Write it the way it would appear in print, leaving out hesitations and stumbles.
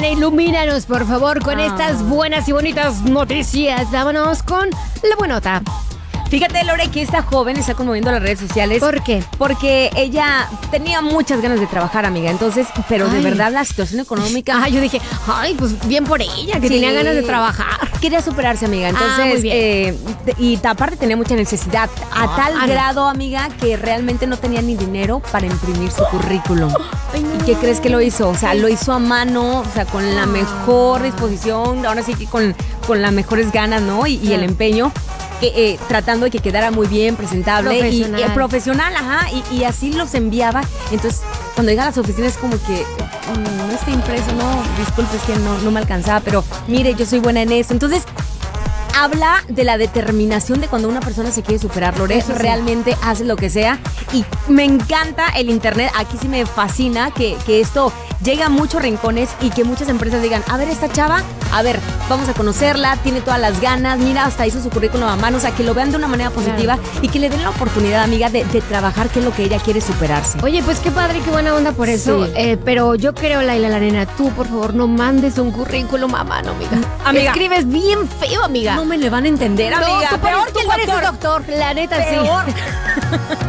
Lore, ilumínanos, por favor, con estas buenas y bonitas noticias. Vámonos con la buenota. Fíjate, Lore, que esta joven está conmoviendo las redes sociales. ¿Por qué? Porque ella tenía muchas ganas de trabajar, amiga. Entonces, pero de verdad la situación económica... Yo dije, pues bien por ella, que tenía ganas de trabajar. Quería superarse, amiga. Entonces, muy bien. y aparte tenía mucha necesidad. A tal grado, amiga, que realmente no tenía ni dinero para imprimir su currículum. Ay, no. ¿Y qué crees que lo hizo? O sea, lo hizo a mano, o sea, con la mejor disposición, ahora sí que con las mejores ganas, ¿no? Y el empeño. Tratando de que quedara muy bien, presentable profesional. y profesional, y así los enviaba. Entonces, cuando llega a las oficinas es como que no está impreso, no, disculpe, es que no me alcanzaba, pero mire, yo soy buena en eso. Entonces, habla de la determinación de cuando una persona se quiere superar, Lore, realmente hace lo que sea. Y me encanta el internet, aquí sí me fascina que esto llegue a muchos rincones y que muchas empresas digan, a ver, esta chava, a ver, vamos a conocerla, tiene todas las ganas, mira, hasta hizo su currículum a mano, o sea, que lo vean de una manera positiva y que le den la oportunidad, amiga, de trabajar, que es lo que ella quiere superarse. Oye, pues qué padre, qué buena onda por eso. Sí. Pero yo creo, Laila, la nena, tú, por favor, no mandes un currículum a mano, amiga. Escribes bien feo, amiga. No me le van a entender, amiga. No, tú pareces doctor, la neta, Peor. sí.